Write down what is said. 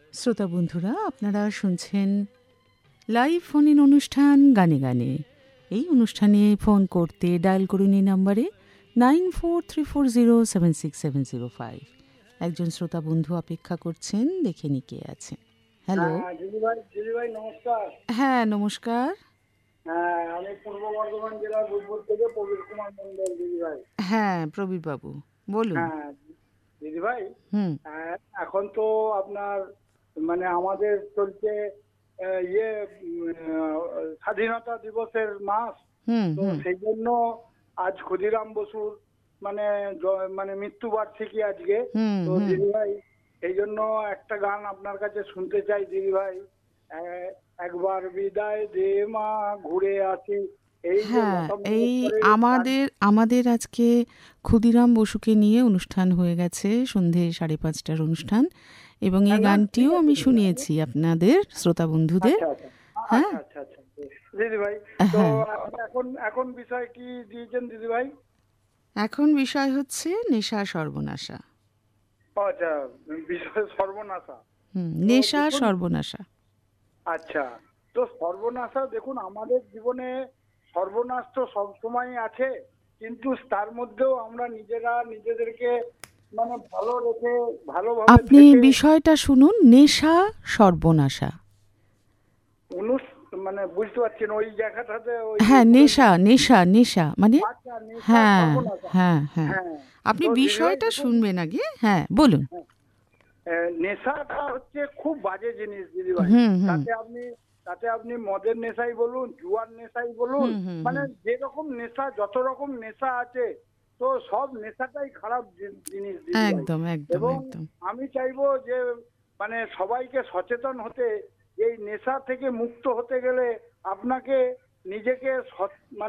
শ্রোতা বন্ধুরা, আপনারা শুনছেন লাইভ ফোন ইন অনুষ্ঠান গানে গানে। এই অনুষ্ঠানে ফোন করতে ডায়াল করুন এই নাম্বারে 9434076705। একজন শ্রোতা বন্ধু অপেক্ষা করছেন, দেখে নি কে আছেন। হ্যালো। হ্যাঁ দিদিভাই নমস্কার। হ্যাঁ, নমস্কার। হ্যাঁ, আমি পূর্ব বর্ধমান জেলার রূপপুর থেকে প্রবীর কুমার মন্ডল দিদিভাই। হ্যাঁ, প্রবীর বাবু বলুন। হ্যাঁ দিদিভাই, হুম এখন তো আপনার মানে আমাদের চলছে ইয়ে স্বাধীনতা দিবসের মাস। হুম তো হুম সেই জন্য আজ ক্ষুদিরাম বসুর মানে মানে মৃত্যুবার্ষিকী আজকে। হুম তো হুম দিদিভাই এই জন্য একটা গান আপনার কাছে শুনতে চাই দিদিভাই। একবার বিদায় দে মা, ঘুরে আসি। এই যে হ্যাঁ, লতা এই মঙ্গেশকরের গান। আমাদের আজকে ক্ষুদিরাম বসুকে নিয়ে অনুষ্ঠান হয়ে গেছে, সন্ধে 5:30টার অনুষ্ঠান, এবং এই না ঠিক গানটিও আছে আমি দিদিভাই। শুনিয়েছি আপনাদের শ্রোতা বন্ধুদের। আচ্ছা আচ্ছা হ্যাঁ আচ্ছা আচ্ছা আচ্ছা দিদিভাই। তো হ্যাঁ, এখন এখন বিষয় কি দিয়েছেন দিদিভাই? এখন বিষয় হচ্ছে নেশা সর্বনাশা। আচ্ছা, বিষয় সর্বনাশা। তো নেশা দেখুন, সর্বনাশা। আচ্ছা, তো সর্বনাশা দেখুন আমাদের জীবনে সর্বনাশ তো সবসময় আছে, কিন্তু তার মধ্যেও আমরা নিজেরা নিজেদেরকে মানে ভালো রেখে ভালোভাবে আপনি থেকে বিষয়টা শুনুন, নেশা সর্বনাশা। মানে বুঝতে পারছেন ওই জায়গাটাতে ওই হ্যাঁ, করে নেশা নেশা নেশা মানে আচ্ছা নেশা হ্যাঁ সর্বনাশা। হ্যাঁ হ্যাঁ। হ্যাঁ, আপনি তো দিদিভাই বিষয়টা দেখুন, শুনবেন আগে, হ্যাঁ বলুন। নেশাটা হচ্ছে খুব বাজে জিনিস দিদিভাই। হুম হুম তাতে আপনি তাতে আপনি মদের নেশাই বলুন, জুয়ার নেশাই বলুন, হুম হুম মানে হুম যেরকম নেশা, যত রকম নেশা আছে, তো সব নেশাটাই খারাপ জিনিস দিদিভাই। একদম একদম এবং একদম। আমি চাইবো যে মানে সবাইকে সচেতন হতে, এই নেশা থেকে মুক্ত হতে গেলে আপনাকে নিজেকে